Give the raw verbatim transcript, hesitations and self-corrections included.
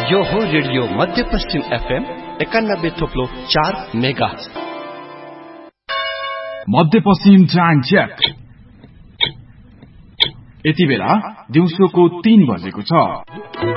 यो हो रेडियो मध्यपश्चिम एफएम एकानब्बे थोप्लो चार मेगा मध्यपश्चिम टाइम चेक। यति बेला दिउँसोको तीन बजेको छ।